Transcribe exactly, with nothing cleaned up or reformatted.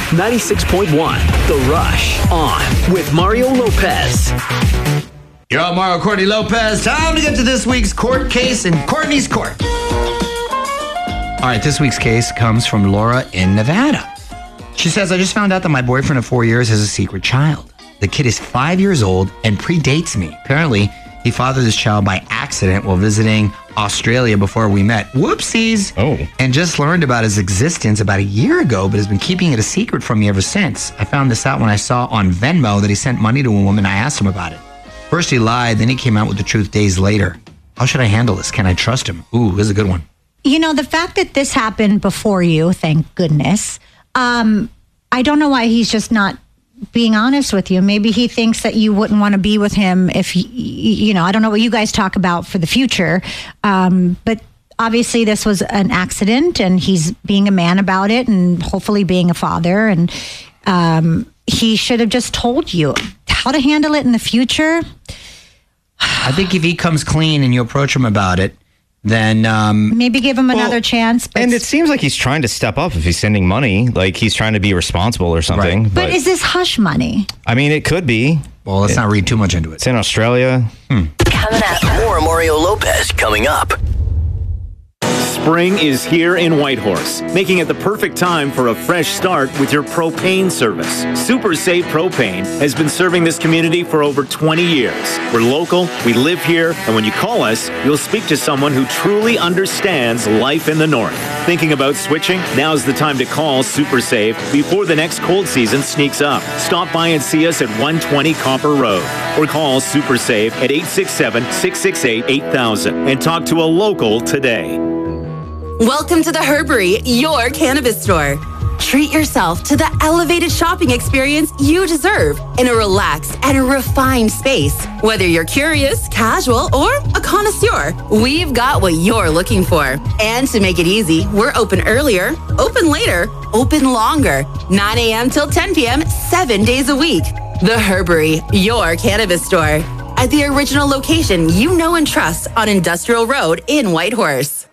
ninety-six point one, The Rush, on with Mario Lopez. You're on Mario Courtney Lopez. Time to get to this week's court case in Courtney's court. All right, this week's case comes from Laura in Nevada. She says, I just found out that my boyfriend of four years has a secret child. The kid is five years old and predates me. Apparently, he fathered this child by accident while visiting Australia before we met. Whoopsies. Oh. And just learned about his existence about a year ago, but has been keeping it a secret from me ever since. I found this out when I saw on Venmo that he sent money to a woman. I asked him about it. First he lied, then he came out with the truth days later. How should I handle this? Can I trust him? Ooh, this is a good one. You know, the fact that this happened before you, thank goodness, um, I don't know why he's just not being honest with you. Maybe he thinks that you wouldn't want to be with him if, you, you know, I don't know what you guys talk about for the future. Um, but obviously this was an accident and he's being a man about it and hopefully being a father. And um, he should have just told you how to handle it in the future. I think if he comes clean and you approach him about it, then um, maybe give him another well, chance. But and it seems like he's trying to step up if he's sending money, like he's trying to be responsible or something. Right. But, But is this hush money? I mean, it could be. Well, let's it, not read too much into it. It's in Australia. Hmm. Coming up. More Mario Lopez coming up. Spring is here in Whitehorse, making it the perfect time for a fresh start with your propane service. Super Safe Propane has been serving this community for over twenty years. We're local, we live here, and when you call us, you'll speak to someone who truly understands life in the north. Thinking about switching? Now's the time to call Super Safe before the next cold season sneaks up. Stop by and see us at one twenty Copper Road or call Super Safe at eight six seven, six six eight, eight thousand and talk to a local today. Welcome to the Herbery, your cannabis store. Treat yourself to the elevated shopping experience you deserve in a relaxed and refined space. Whether you're curious, casual, or a connoisseur, we've got what you're looking for. And to make it easy, we're open earlier, open later, open longer, nine a.m. till ten p.m., seven days a week. The Herbery, your cannabis store. At the original location you know and trust on Industrial Road in Whitehorse.